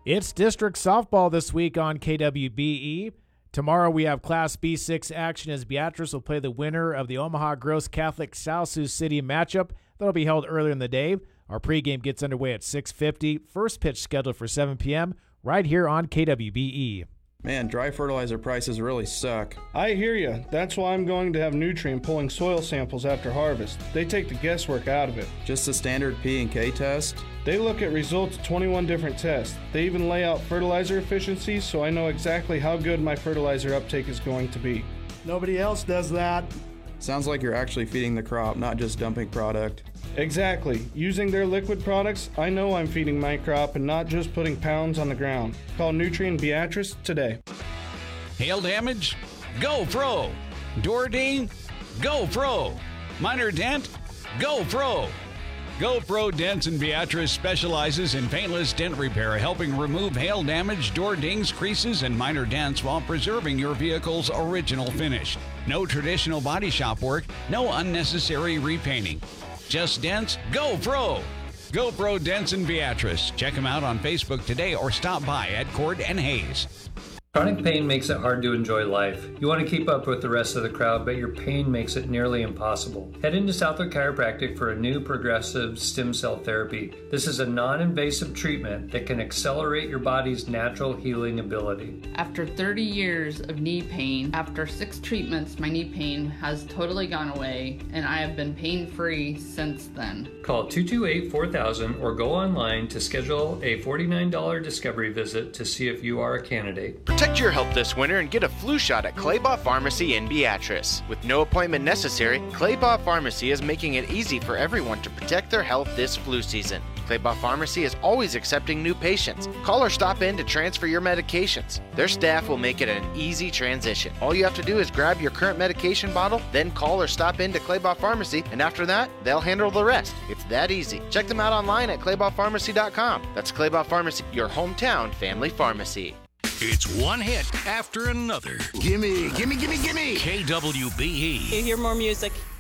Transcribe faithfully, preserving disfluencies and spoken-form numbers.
It's district softball this week on K W B E. Tomorrow we have Class B six action as Beatrice will play the winner of the Omaha Gross Catholic South Sioux City matchup. That'll be held earlier in the day. Our pregame gets underway at six fifty. First pitch scheduled for seven p.m. right here on K W B E. Man, dry fertilizer prices really suck. I hear ya. That's why I'm going to have Nutrien pulling soil samples after harvest. They take the guesswork out of it. Just a standard P and K test? They look at results of twenty-one different tests. They even lay out fertilizer efficiencies, so I know exactly how good my fertilizer uptake is going to be. Nobody else does that. Sounds like you're actually feeding the crop, not just dumping product. Exactly. Using their liquid products, I know I'm feeding my crop and not just putting pounds on the ground. Call Nutrien Beatrice today. Hail damage? Go Pro. Door ding? Go Pro. Minor dent? Go Pro. Go Pro Dents in Beatrice specializes in paintless dent repair, helping remove hail damage, door dings, creases, and minor dents while preserving your vehicle's original finish. No traditional body shop work, no unnecessary repainting. Just dents? Go Pro! Go Pro Dents in Beatrice. Check them out on Facebook today or stop by at Cord and Hayes. Chronic pain makes it hard to enjoy life. You want to keep up with the rest of the crowd, but your pain makes it nearly impossible. Head into Southwood Chiropractic for a new progressive stem cell therapy. This is a non-invasive treatment that can accelerate your body's natural healing ability. After thirty years of knee pain, after six treatments, my knee pain has totally gone away, and I have been pain-free since then. Call two two eight, four thousand or go online to schedule a forty-nine dollars discovery visit to see if you are a candidate. Protect your health this winter and get a flu shot at Claybaugh Pharmacy in Beatrice. With no appointment necessary, Claybaugh Pharmacy is making it easy for everyone to protect their health this flu season. Claybaugh Pharmacy is always accepting new patients. Call or stop in to transfer your medications. Their staff will make it an easy transition. All you have to do is grab your current medication bottle, then call or stop in to Claybaugh Pharmacy, and after that, they'll handle the rest. It's that easy. Check them out online at claybaugh pharmacy dot com. That's Claybaugh Pharmacy, your hometown family pharmacy. It's one hit after another. Gimme, gimme, gimme, gimme. K W B E. You hear more music.